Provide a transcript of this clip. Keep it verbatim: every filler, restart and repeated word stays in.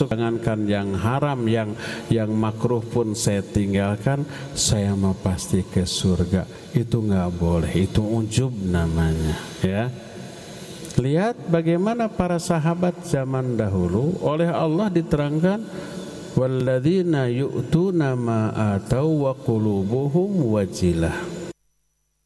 jangankan yang haram, yang yang makruh pun saya tinggalkan, saya mau pasti ke surga. Itu nggak boleh, itu ujub namanya, ya. Lihat bagaimana para sahabat zaman dahulu oleh Allah diterangkan, walladzina yu'tuna ma atau wa qulubuhum wajilah.